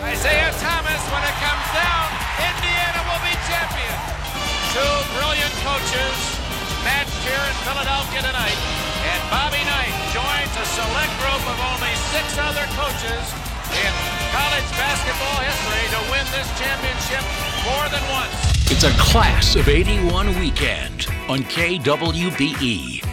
Isaiah Thomas, when it comes down, Indiana will be champion. Two brilliant coaches matched here in Philadelphia tonight. And Bobby Knight joins a select group of only 6 other coaches in college basketball history to win this championship more than once. It's a Class of '81 weekend on KWBE.